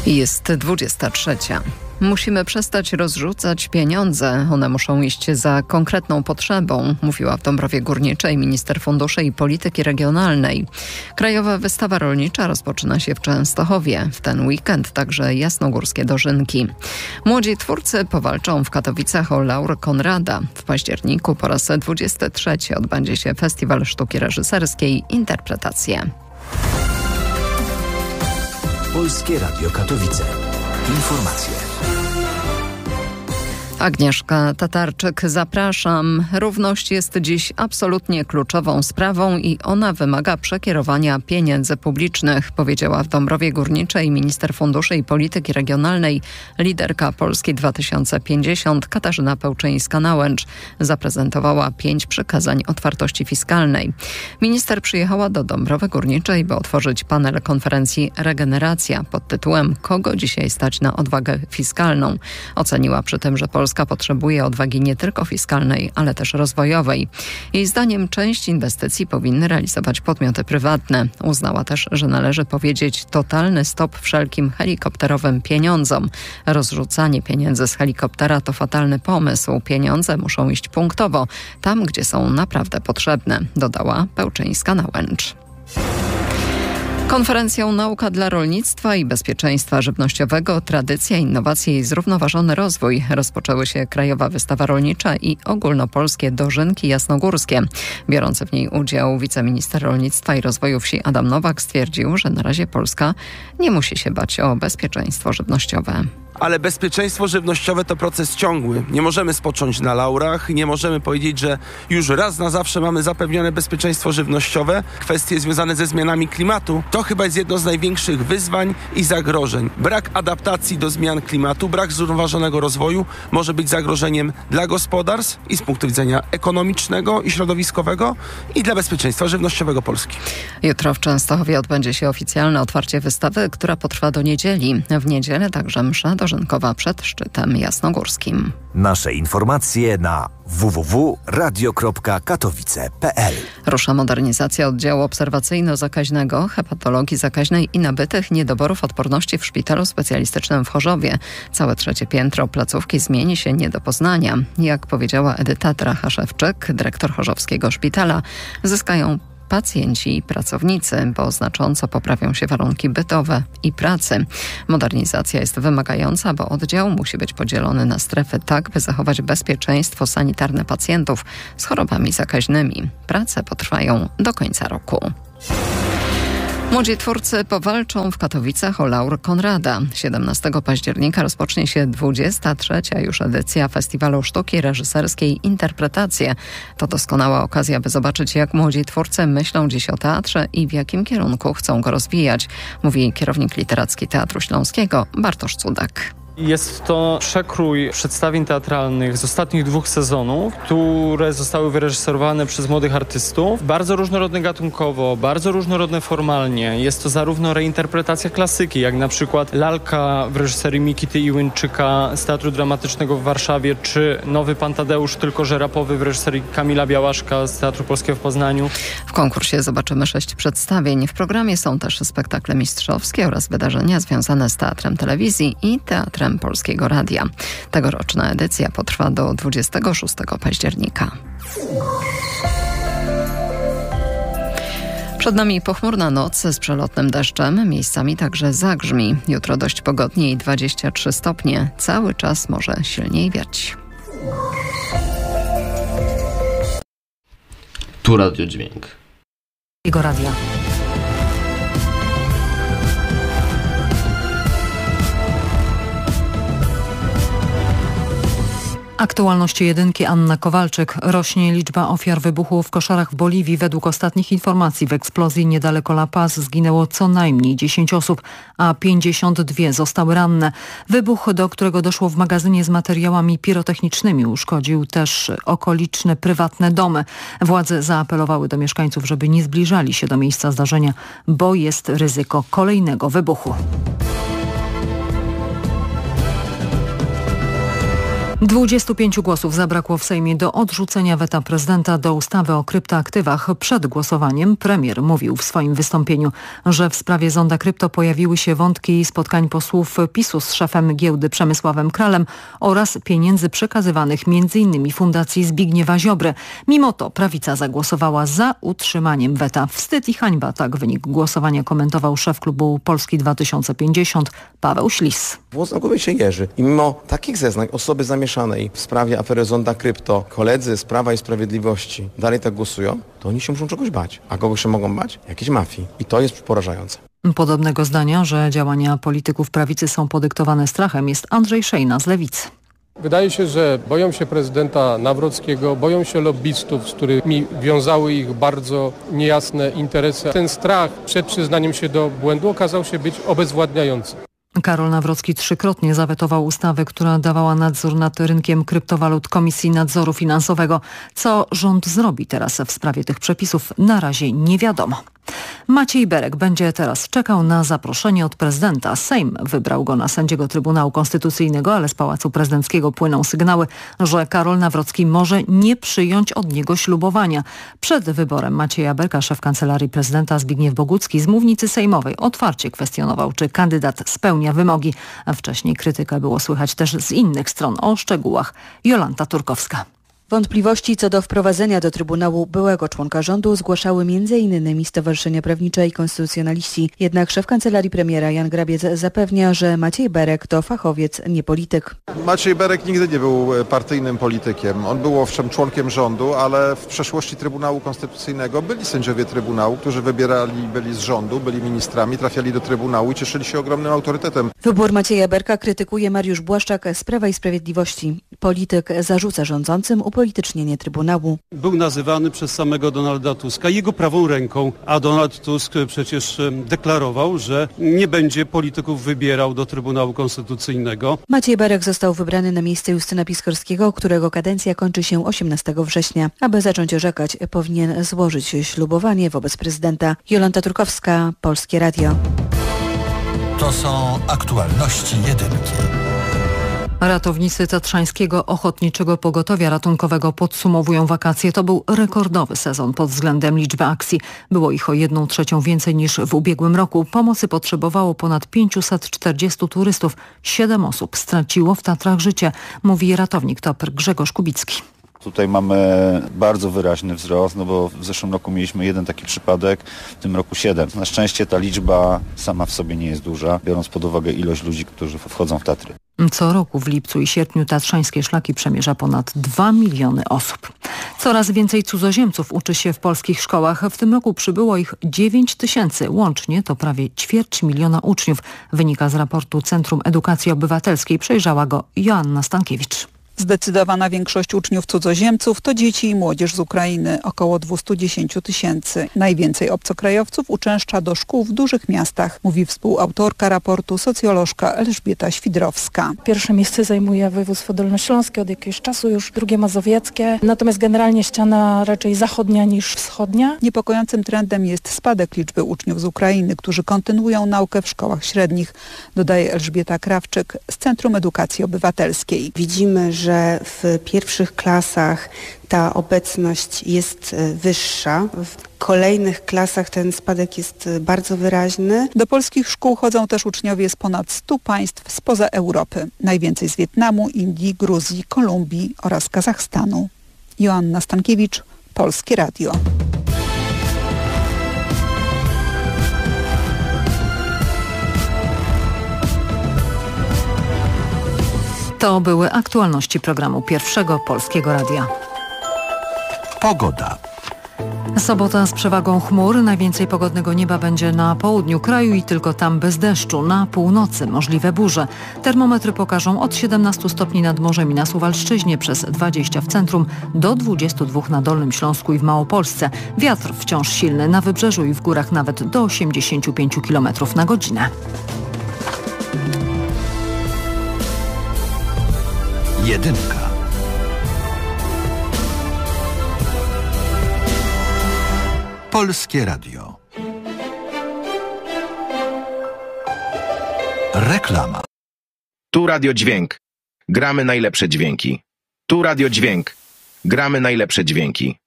Jest 23. Musimy przestać rozrzucać pieniądze. One muszą iść za konkretną potrzebą, mówiła w Dąbrowie Górniczej minister funduszy i polityki regionalnej. Krajowa wystawa rolnicza rozpoczyna się w Częstochowie. W ten weekend także jasnogórskie dożynki. Młodzi twórcy powalczą w Katowicach o laur Konrada. W październiku po raz 23 odbędzie się Festiwal Sztuki Reżyserskiej Interpretacje. Polskie Radio Katowice. Informacje. Agnieszka Tatarczyk, zapraszam. Równość jest dziś absolutnie kluczową sprawą i ona wymaga przekierowania pieniędzy publicznych, powiedziała w Dąbrowie Górniczej minister funduszy i polityki regionalnej, liderka Polski 2050 Katarzyna Pełczyńska-Nałęcz. Zaprezentowała 5 przykazań otwartości fiskalnej. Minister przyjechała do Dąbrowy Górniczej, by otworzyć panel konferencji Regeneracja pod tytułem „Kogo dzisiaj stać na odwagę fiskalną?”. Oceniła przy tym, że Polska potrzebuje odwagi nie tylko fiskalnej, ale też rozwojowej. Jej zdaniem część inwestycji powinny realizować podmioty prywatne. Uznała też, że należy powiedzieć totalny stop wszelkim helikopterowym pieniądzom. Rozrzucanie pieniędzy z helikoptera to fatalny pomysł. Pieniądze muszą iść punktowo, tam gdzie są naprawdę potrzebne, dodała Pełczyńska-Nałęcz. Konferencją Nauka dla rolnictwa i bezpieczeństwa żywnościowego, tradycja, innowacje i zrównoważony rozwój rozpoczęły się Krajowa Wystawa Rolnicza i ogólnopolskie dożynki jasnogórskie. Biorący w niej udział wiceminister rolnictwa i rozwoju wsi Adam Nowak stwierdził, że na razie Polska nie musi się bać o bezpieczeństwo żywnościowe. Ale bezpieczeństwo żywnościowe to proces ciągły. Nie możemy spocząć na laurach, nie możemy powiedzieć, że już raz na zawsze mamy zapewnione bezpieczeństwo żywnościowe. Kwestie związane ze zmianami klimatu to chyba jest jedno z największych wyzwań i zagrożeń. Brak adaptacji do zmian klimatu, brak zrównoważonego rozwoju może być zagrożeniem dla gospodarstw i z punktu widzenia ekonomicznego i środowiskowego i dla bezpieczeństwa żywnościowego Polski. Jutro w Częstochowie odbędzie się oficjalne otwarcie wystawy, która potrwa do niedzieli. W niedzielę także msza dożynkowa przed szczytem jasnogórskim. Nasze informacje na www.radio.katowice.pl. Rusza modernizacja oddziału obserwacyjno-zakaźnego, hepatologii zakaźnej i nabytych niedoborów odporności w szpitalu specjalistycznym w Chorzowie. Całe 3. piętro placówki zmieni się nie do poznania. Jak powiedziała Edyta Drachaszewczyk, dyrektor chorzowskiego szpitala, zyskają pacjenci i pracownicy, bo znacząco poprawią się warunki bytowe i pracy. Modernizacja jest wymagająca, bo oddział musi być podzielony na strefy tak, by zachować bezpieczeństwo sanitarne pacjentów z chorobami zakaźnymi. Prace potrwają do końca roku. Młodzi twórcy powalczą w Katowicach o laur Konrada. 17 października rozpocznie się 23. już edycja Festiwalu Sztuki Reżyserskiej Interpretacje. To doskonała okazja, by zobaczyć, jak młodzi twórcy myślą dziś o teatrze i w jakim kierunku chcą go rozwijać, mówi kierownik literacki Teatru Śląskiego Bartosz Cudak. Jest to przekrój przedstawień teatralnych z ostatnich 2 sezonów, które zostały wyreżyserowane przez młodych artystów. Bardzo różnorodne gatunkowo, bardzo różnorodne formalnie. Jest to zarówno reinterpretacja klasyki, jak na przykład Lalka w reżyserii Mikity Iłyńczyka z Teatru Dramatycznego w Warszawie, czy Nowy Pan Tadeusz, tylko że rapowy w reżyserii Kamila Białaszka z Teatru Polskiego w Poznaniu. W konkursie zobaczymy 6 przedstawień. W programie są też spektakle mistrzowskie oraz wydarzenia związane z teatrem telewizji i teatrem Polskiego Radia. Tegoroczna edycja potrwa do 26 października. Przed nami pochmurna noc z przelotnym deszczem, miejscami także zagrzmi. Jutro dość pogodnie i 23 stopnie. Cały czas może silniej wiać. Tu radiodźwięk. Jego radia. Aktualności jedynki, Anna Kowalczyk. Rośnie liczba ofiar wybuchu w koszarach w Boliwii. Według ostatnich informacji w eksplozji niedaleko La Paz zginęło co najmniej 10 osób, a 52 zostały ranne. Wybuch, do którego doszło w magazynie z materiałami pirotechnicznymi, uszkodził też okoliczne prywatne domy. Władze zaapelowały do mieszkańców, żeby nie zbliżali się do miejsca zdarzenia, bo jest ryzyko kolejnego wybuchu. 25 głosów zabrakło w Sejmie do odrzucenia weta prezydenta do ustawy o kryptoaktywach. Przed głosowaniem premier mówił w swoim wystąpieniu, że w sprawie zonda krypto pojawiły się wątki spotkań posłów PiS-u z szefem giełdy Przemysławem Kralem oraz pieniędzy przekazywanych m.in. Fundacji Zbigniewa Ziobry. Mimo to prawica zagłosowała za utrzymaniem weta. Wstyd i hańba, tak wynik głosowania komentował szef klubu Polski 2050 Paweł Ślis. Włos na głowie się jeży i mimo takich zeznań osoby zamieszanej w sprawie afery zonda krypto, koledzy z Prawa i Sprawiedliwości dalej tak głosują, to oni się muszą czegoś bać. A kogo się mogą bać? Jakiejś mafii. I to jest porażające. Podobnego zdania, że działania polityków prawicy są podyktowane strachem, jest Andrzej Szejna z Lewicy. Wydaje się, że boją się prezydenta Nawrockiego, boją się lobbystów, z którymi wiązały ich bardzo niejasne interesy. Ten strach przed przyznaniem się do błędu okazał się być obezwładniający. Karol Nawrocki trzykrotnie zawetował ustawę, która dawała nadzór nad rynkiem kryptowalut Komisji Nadzoru Finansowego. Co rząd zrobi teraz w sprawie tych przepisów, na razie nie wiadomo. Maciej Berek będzie teraz czekał na zaproszenie od prezydenta. Sejm wybrał go na sędziego Trybunału Konstytucyjnego, ale z Pałacu Prezydenckiego płyną sygnały, że Karol Nawrocki może nie przyjąć od niego ślubowania. Przed wyborem Macieja Berka szef Kancelarii Prezydenta Zbigniew Bogucki z mównicy sejmowej otwarcie kwestionował, czy kandydat spełnia wymogi. Wcześniej krytykę było słychać też z innych stron. O szczegółach Jolanta Turkowska. Wątpliwości co do wprowadzenia do Trybunału byłego członka rządu zgłaszały m.in. stowarzyszenia prawnicze i konstytucjonaliści. Jednak szef kancelarii premiera Jan Grabiec zapewnia, że Maciej Berek to fachowiec, nie polityk. Maciej Berek nigdy nie był partyjnym politykiem. On był owszem członkiem rządu, ale w przeszłości Trybunału Konstytucyjnego byli sędziowie Trybunału, którzy byli z rządu, byli ministrami, trafiali do Trybunału i cieszyli się ogromnym autorytetem. Wybór Macieja Berka krytykuje Mariusz Błaszczak z Prawa i Sprawiedliwości. Polityk zarzuca rządzącym upolitycznienie Trybunału. Był nazywany przez samego Donalda Tuska jego prawą ręką, a Donald Tusk przecież deklarował, że nie będzie polityków wybierał do Trybunału Konstytucyjnego. Maciej Berek został wybrany na miejsce Justyna Piskorskiego, którego kadencja kończy się 18 września. Aby zacząć orzekać, powinien złożyć ślubowanie wobec prezydenta. Jolanta Turkowska, Polskie Radio. To są aktualności jedynki. Ratownicy Tatrzańskiego Ochotniczego Pogotowia Ratunkowego podsumowują wakacje. To był rekordowy sezon pod względem liczby akcji. Było ich o 1/3 więcej niż w ubiegłym roku. Pomocy potrzebowało ponad 540 turystów. 7 osób straciło w Tatrach życie, mówi ratownik TOPR Grzegorz Kubicki. Tutaj mamy bardzo wyraźny wzrost, no bo w zeszłym roku mieliśmy 1 taki przypadek, w tym roku 7. Na szczęście ta liczba sama w sobie nie jest duża, biorąc pod uwagę ilość ludzi, którzy wchodzą w Tatry. Co roku w lipcu i sierpniu tatrzańskie szlaki przemierza ponad 2 miliony osób. Coraz więcej cudzoziemców uczy się w polskich szkołach. W tym roku przybyło ich 9 000. Łącznie to prawie 250 000 uczniów. Wynika z raportu Centrum Edukacji Obywatelskiej. Przejrzała go Joanna Stankiewicz. Zdecydowana większość uczniów cudzoziemców to dzieci i młodzież z Ukrainy, około 210 000. Najwięcej obcokrajowców uczęszcza do szkół w dużych miastach, mówi współautorka raportu socjolożka Elżbieta Świdrowska. Pierwsze miejsce zajmuje województwo dolnośląskie, od jakiegoś czasu już drugie mazowieckie, natomiast generalnie ściana raczej zachodnia niż wschodnia. Niepokojącym trendem jest spadek liczby uczniów z Ukrainy, którzy kontynuują naukę w szkołach średnich, dodaje Elżbieta Krawczyk z Centrum Edukacji Obywatelskiej. Widzimy, że w pierwszych klasach ta obecność jest wyższa. W kolejnych klasach ten spadek jest bardzo wyraźny. Do polskich szkół chodzą też uczniowie z ponad 100 państw spoza Europy. Najwięcej z Wietnamu, Indii, Gruzji, Kolumbii oraz Kazachstanu. Joanna Stankiewicz, Polskie Radio. To były aktualności programu Pierwszego Polskiego Radia. Pogoda. Sobota z przewagą chmur. Najwięcej pogodnego nieba będzie na południu kraju i tylko tam bez deszczu. Na północy możliwe burze. Termometry pokażą od 17 stopni nad morzem i na Suwalszczyźnie, przez 20 w centrum, do 22 na Dolnym Śląsku i w Małopolsce. Wiatr wciąż silny, na wybrzeżu i w górach nawet do 85 km na godzinę. Jedynka. Polskie Radio. Reklama. Tu Radio Dźwięk. Gramy najlepsze dźwięki. Tu Radio Dźwięk. Gramy najlepsze dźwięki.